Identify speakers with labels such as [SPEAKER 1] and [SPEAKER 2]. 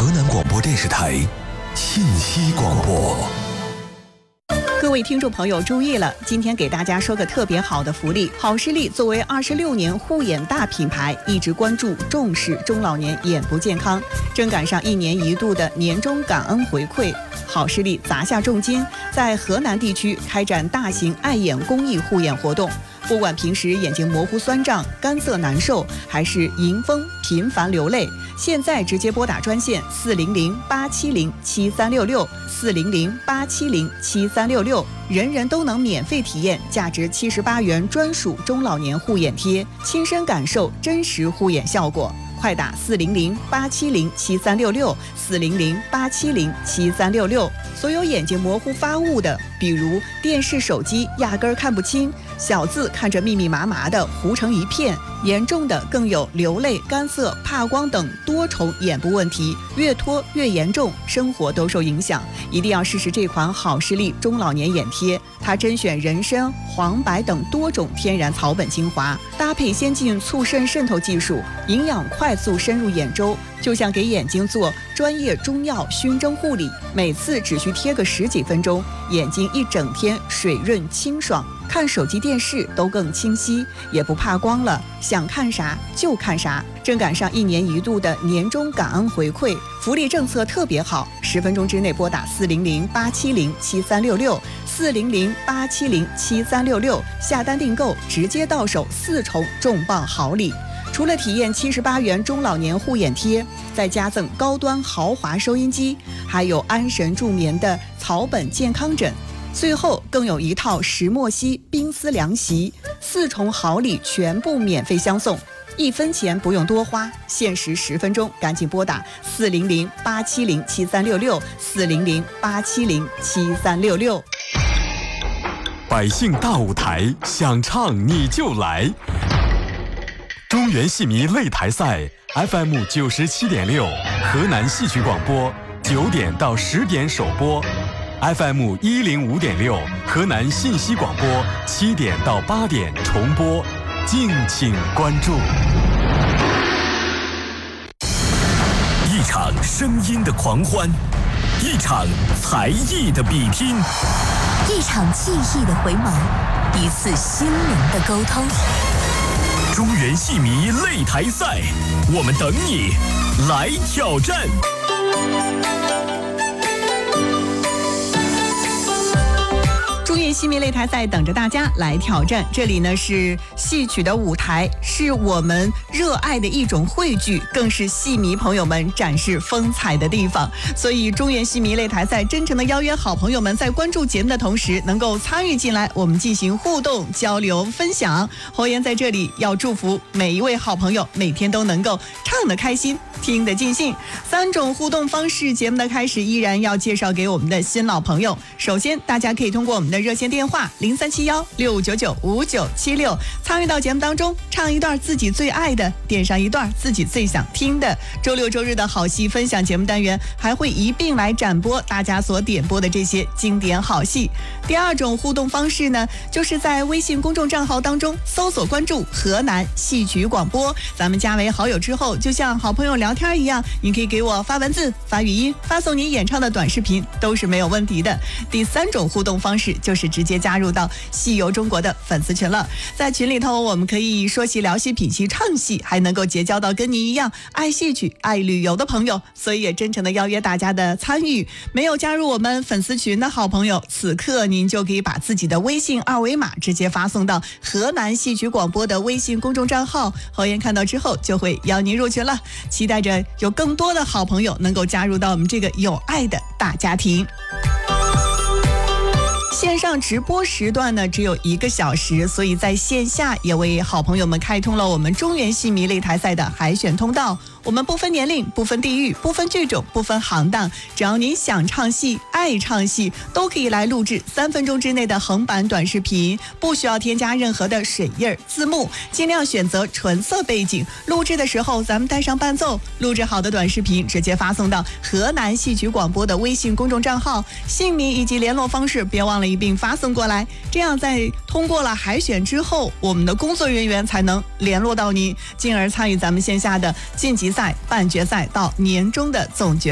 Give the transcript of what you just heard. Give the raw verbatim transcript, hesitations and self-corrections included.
[SPEAKER 1] 河南广播电视台信息广播。
[SPEAKER 2] 各位听众朋友注意了，今天给大家说个特别好的福利。好视力作为二十六年护眼大品牌，一直关注重视中老年眼部健康，正赶上一年一度的年终感恩回馈。好视力砸下重金，在河南地区开展大型爱眼公益护眼活动。不管平时眼睛模糊酸胀、干涩难受，还是迎风频繁流泪，现在直接拨打专线四零零八七零七三六六四零零八七零七三六六，人人都能免费体验价值七十八元专属中老年护眼贴，亲身感受真实护眼效果。快打四零零八七零七三六六四零零八七零七三六六。所有眼睛模糊发雾的，比如电视、手机压根儿看不清，小字看着密密麻麻的糊成一片，严重的更有流泪、干涩、怕光等多重眼部问题，越拖越严重，生活都受影响。一定要试试这款好视力中老年眼贴，它甄选人参、黄柏等多种天然草本精华，搭配先进促渗渗透技术，营养快速深入眼周，就像给眼睛做专业中药熏蒸护理，每次只需贴个十几分钟，眼睛一整天水润清爽，看手机电视都更清晰，也不怕光了，想看啥就看啥。正赶上一年一度的年终感恩回馈，福利政策特别好，十分钟之内拨打四零零八七零七三六六四零零八七零七三六六，下单订购直接到手四重重磅好礼。除了体验七十八元中老年护眼贴，再加赠高端豪华收音机，还有安神助眠的草本健康枕，最后更有一套石墨烯冰丝凉席，四重好礼全部免费相送，一分钱不用多花，限时十分钟，赶紧拨打四零零八七零七三六六四零零八七零七三六六。
[SPEAKER 1] 百姓大舞台，想唱你就来。中原戏迷擂台赛 F M 九十七点六，河南戏曲广播九点到十点首播 ，F M 一零五点六，河南信息广播七点到八点重播，敬请关注。一场声音的狂欢，一场才艺的比拼，
[SPEAKER 3] 一场记忆的回眸，一次心灵的沟通。
[SPEAKER 1] 中原戏迷擂台赛，我们等你来挑战。
[SPEAKER 2] 中原戏迷擂台赛等着大家来挑战。这里呢是戏曲的舞台，是我们热爱的一种汇聚，更是戏迷朋友们展示风采的地方。所以中原戏迷擂台赛真诚的邀约好朋友们在关注节目的同时能够参与进来，我们进行互动交流分享。侯妍在这里要祝福每一位好朋友每天都能够唱得开心，听得尽兴。三种互动方式，节目的开始依然要介绍给我们的新老朋友。首先大家可以通过我们的热线电话零三七幺六九九五九七六参与到节目当中，唱一段自己最爱的，点上一段自己最想听的。周六周日的好戏分享节目单元还会一并来展播大家所点播的这些经典好戏。第二种互动方式呢，就是在微信公众账号当中搜索关注河南戏曲广播，咱们加为好友之后，就像好朋友聊天一样，你可以给我发文字、发语音、发送你演唱的短视频，都是没有问题的。第三种互动方式就是直接加入到戏游中国的粉丝群了，在群里头我们可以说戏聊戏品戏唱戏，还能够结交到跟您一样爱戏曲爱旅游的朋友，所以也真诚的邀约大家的参与。没有加入我们粉丝群的好朋友，此刻您就可以把自己的微信二维码直接发送到河南戏曲广播的微信公众账号，侯妍看到之后就会邀您入群了，期待着有更多的好朋友能够加入到我们这个有爱的大家庭。线上直播时段呢只有一个小时，所以在线下也为好朋友们开通了我们中原戏迷擂台赛的海选通道。我们不分年龄，不分地域，不分剧种，不分行当，只要您想唱戏爱唱戏，都可以来录制三分钟之内的横版短视频，不需要添加任何的水印字幕，尽量选择纯色背景。录制的时候咱们带上伴奏，录制好的短视频直接发送到河南戏曲广播的微信公众账号，姓名以及联络方式别忘了一并发送过来，这样在通过了海选之后，我们的工作人员才能联络到您，进而参与咱们线下的晋级赛、半决赛到年终的总决